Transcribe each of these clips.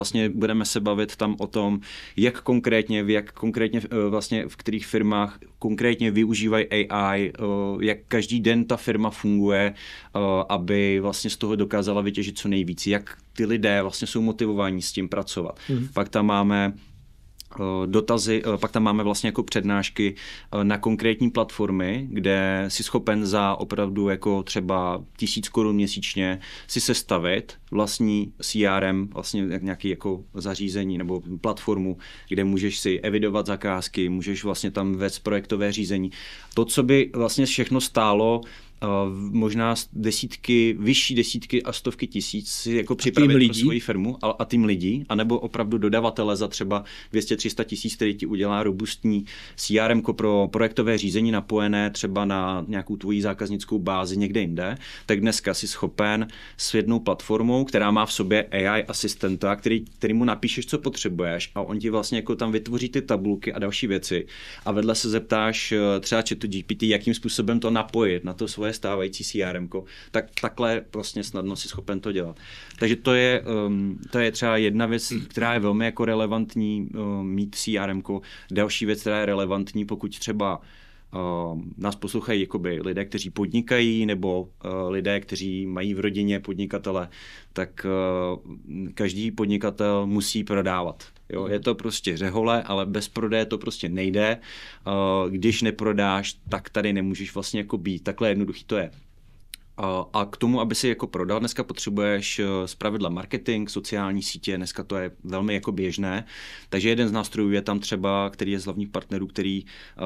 Vlastně budeme se bavit tam o tom, jak konkrétně vlastně v kterých firmách konkrétně využívají AI, jak každý den ta firma funguje, aby vlastně z toho dokázala vytěžit co nejvíc, jak ty lidé vlastně jsou motivováni s tím pracovat. Pak tam máme dotazy, pak tam máme vlastně jako přednášky na konkrétní platformy, kde si schopen za opravdu jako třeba 1000 korun měsíčně si sestavit vlastní CRM, vlastně nějaký jako zařízení nebo platformu, kde můžeš si evidovat zakázky, můžeš vlastně tam vést projektové řízení. To, co by vlastně všechno stálo možná vyšší desítky a stovky tisíc si jako připravit pro svoji firmu a tým lidí, anebo opravdu dodavatele za třeba 200-300 tisíc, který ti udělá robustní CRM pro projektové řízení napojené třeba na nějakou tvoji zákaznickou bázi někde jinde, tak dneska si schopen s jednou platformou, která má v sobě AI asistenta, který mu napíšeš, co potřebuješ a on ti vlastně jako tam vytvoří ty tabulky a další věci a vedle se zeptáš třeba ChatGPT, jakým způsobem to napojit na to svoje stávající CRM-ko, tak takhle prostě snadno si schopen to dělat. Takže to je třeba jedna věc, která je velmi jako relevantní mít CRM-ko. Další věc, která je relevantní, pokud třeba nás poslouchají jakoby lidé, kteří podnikají, nebo lidé, kteří mají v rodině podnikatele, tak každý podnikatel musí prodávat. Jo, je to prostě řehole, ale bez prodeje to prostě nejde. Když neprodáš, tak tady nemůžeš vlastně jako být. Takhle jednoduchý to je. A k tomu, aby si jako prodal, dneska potřebuješ zpravidla marketing, sociální sítě, dneska to je velmi jako běžné. Takže jeden z nástrojů je tam třeba, který je z hlavních partnerů, který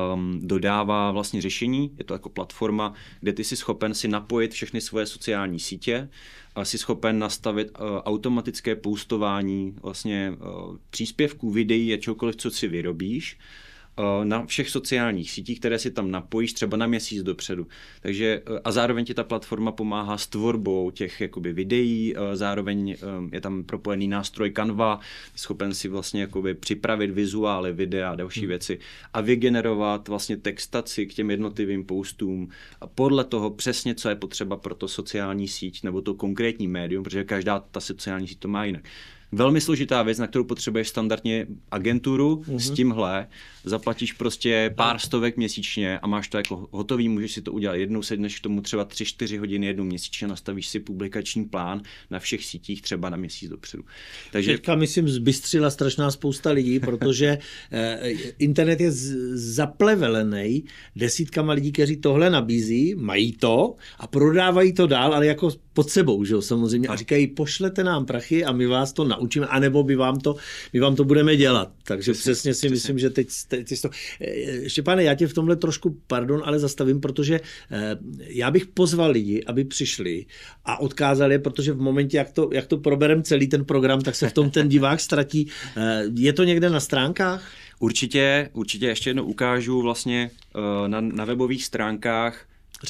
dodává vlastně řešení. Je to jako platforma, kde ty jsi schopen si napojit všechny svoje sociální sítě, a jsi schopen nastavit automatické postování vlastně příspěvků, videí a čokoliv, co si vyrobíš na všech sociálních sítích, které si tam napojíš třeba na měsíc dopředu. Takže a zároveň ti ta platforma pomáhá s tvorbou těch jakoby videí, zároveň je tam propojený nástroj Canva, schopen si vlastně jakoby připravit vizuály, videa a další věci a vygenerovat vlastně textaci k těm jednotlivým postům a podle toho přesně, co je potřeba pro to sociální síť nebo to konkrétní médium, protože každá ta sociální síť to má jinak. Velmi složitá věc, na kterou potřebuješ standardně agenturu, s tímhle zaplatíš prostě pár stovek měsíčně a máš to jako hotový, můžeš si to udělat jednou, sedneš k tomu třeba 3-4 hodiny jednou měsíčně, nastavíš si publikační plán na všech sítích třeba na měsíc dopředu. Takže teďka myslím zbystřila strašná spousta lidí, protože internet je zaplevelený desítkama lidí, kteří tohle nabízí, mají to a prodávají to dál, ale jako pod sebou, že jo, samozřejmě. A říkají, pošlete nám prachy a my vás to naučíme, anebo my vám to budeme dělat. Takže přesně si myslím, že teď to... Štěpáne, já tě v tomhle trošku, ale zastavím, protože já bych pozval lidi, aby přišli a odkázali je, protože v momentě, jak to proberem celý ten program, tak se v tom ten divák ztratí. Je to někde na stránkách? Určitě ještě jednou ukážu vlastně na webových stránkách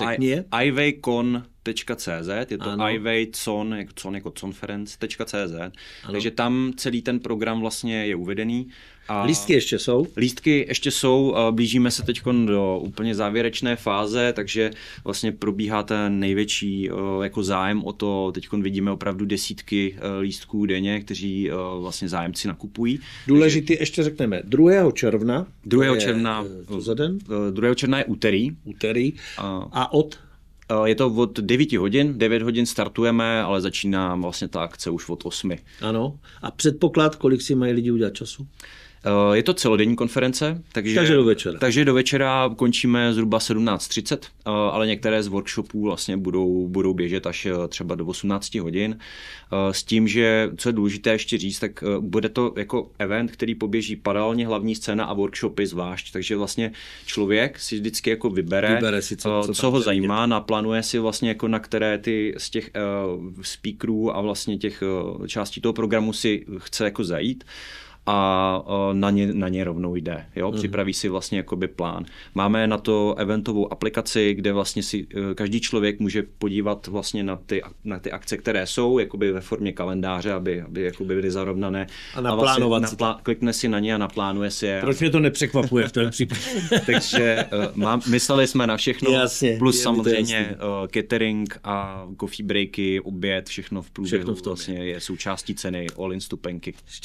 ivaycon.cz, je to ivaycon, jako conference.cz, takže tam celý ten program vlastně je uvedený. A lístky ještě jsou? Lístky ještě jsou, blížíme se teď do úplně závěrečné fáze, takže vlastně probíhá ten největší jako zájem o to, teď vidíme opravdu desítky lístků denně, kteří vlastně zájemci nakupují. Důležitý ještě řekneme 2. června. 2. června. Za den? 2. června je úterý. A od? Je to od 9 hodin, 9 hodin startujeme, ale začíná vlastně ta akce už od 8. Ano. A předpoklad, kolik si mají lidi udělat času? Je to celodenní konference, takže do večera končíme zhruba 17:30, ale některé z workshopů vlastně budou běžet až třeba do 18 hodin. S tím, že co je důležité ještě říct, tak bude to jako event, který poběží paralelně hlavní scéna a workshopy zvlášť, takže vlastně člověk si vždycky jako vybere si, co ho zajímá, naplánuje si vlastně jako na které ty z těch speakerů a vlastně těch částí toho programu si chce jako zajít. a na ně rovnou jde. Jo? Připraví si vlastně jakoby plán. Máme na to eventovou aplikaci, kde vlastně si každý člověk může podívat vlastně na ty akce, které jsou, jakoby ve formě kalendáře, aby jakoby byly zarovnané. A naplánovat si to. Klikne si na ně a naplánuje si je. Proč mě to nepřekvapuje v tom případě? Takže mysleli jsme na všechno, jasně, plus samozřejmě catering a coffee breaky, oběd, všechno v průběhu všechno v tom vlastně je součástí ceny, all-in vstupenky.